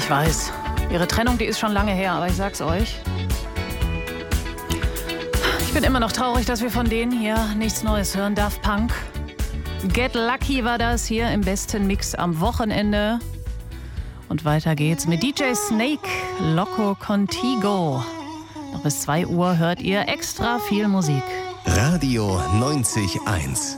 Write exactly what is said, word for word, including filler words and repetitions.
Ich weiß, ihre Trennung, die ist schon lange her, aber ich sag's euch. Ich bin immer noch traurig, dass wir von denen hier nichts Neues hören. Daft Punk. Get Lucky war das hier im besten Mix am Wochenende. Und weiter geht's mit D J Snake, Loco Contigo. Noch bis zwei Uhr hört ihr extra viel Musik. Radio neunzig Komma eins